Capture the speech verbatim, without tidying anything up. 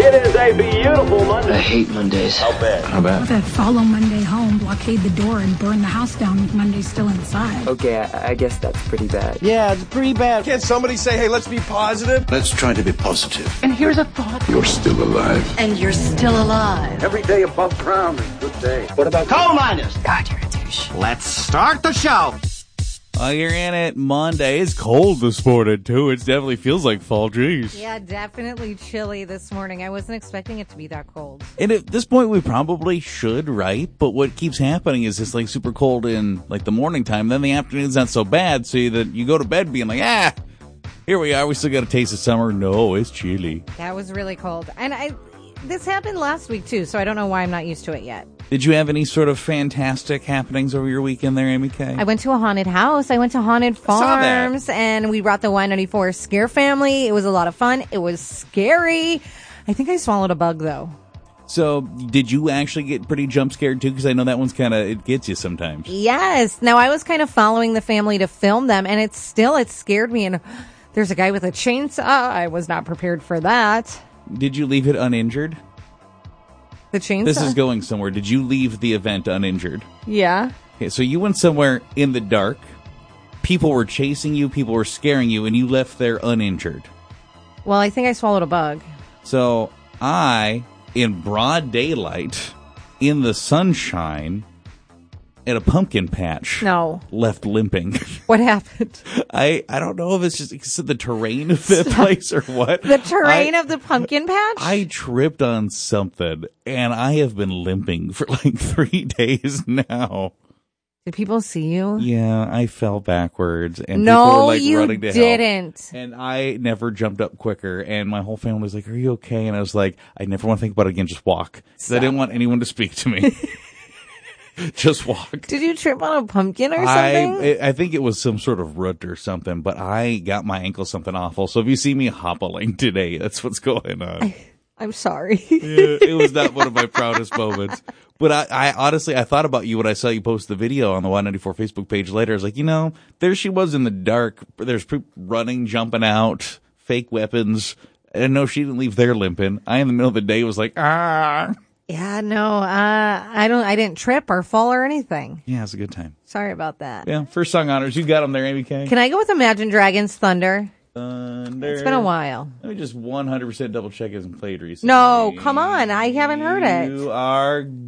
It is a beautiful Monday. I hate Mondays. How bad? How bad? What if follow Monday home, blockade the door, and burn the house down with Monday still inside? Okay, I, I guess that's pretty bad. Yeah, it's pretty bad. Can't somebody say, hey, let's be positive? Let's try to be positive. And here's a thought. You're still alive. And you're still alive. Every day above ground is a good day. What about coal miners? God, you're a douche. Let's start the show. Oh, you're in it. Monday. It's cold this morning, too. It definitely feels like fall. Jeez. Yeah, definitely chilly this morning. I wasn't expecting it to be that cold. And at this point, we probably should, right? But what keeps happening is it's like super cold in like the morning time. Then the afternoon's not so bad. So that you go to bed being like, ah, here we are. We still got a taste of summer. No, it's chilly. That was really cold. And I, this happened last week, too. So I don't know why I'm not used to it yet. Did you have any sort of fantastic happenings over your weekend there, Amy Kay? I went to a haunted house. I went to Haunted Farms, and we brought the Y ninety-four Scare family. It was a lot of fun. It was scary. I think I swallowed a bug, though. So, did you actually get pretty jump scared, too? Because I know that one's kind of, it gets you sometimes. Yes. Now, I was kind of following the family to film them, and it's still, it scared me. And there's a guy with a chainsaw. I was not prepared for that. Did you leave it uninjured? The chainsaw? This is going somewhere. Did you leave the event uninjured? Yeah. Okay, so you went somewhere in the dark. People were chasing you. People were scaring you, and you left there uninjured. Well, I think I swallowed a bug. So I, in broad daylight, in the sunshine, at a pumpkin patch, no, left limping. What happened? I, I don't know if it's just it's the terrain of the place or what. The terrain I, of the pumpkin patch? I tripped on something, and I have been limping for like three days now. Did people see you? Yeah, I fell backwards, and no, people were like you running to didn't. help. And I never jumped up quicker, and my whole family was like, "Are you okay?" And I was like, "I never want to think about it again. Just walk." Because I didn't want anyone to speak to me. Just walk. Did you trip on a pumpkin or something? I, I think it was some sort of root or something, but I got my ankle something awful. So if you see me hobbling today, that's what's going on. I, I'm sorry. Yeah, it was not one of my proudest moments. But I, I honestly, I thought about you when I saw you post the video on the Y ninety-four Facebook page later. I was like, you know, there she was in the dark. There's people running, jumping out, fake weapons. And no, she didn't leave there limping. I, in the middle of the day, was like, ah. Yeah, no, uh, I don't, I didn't trip or fall or anything. Yeah, it's a good time. Sorry about that. Yeah, first song honors. You got them there, Amy Kay. Can I go with Imagine Dragons Thunder? Thunder. It's been a while. Let me just one hundred percent double check it hasn't played recently. No, come on. I haven't heard it. You are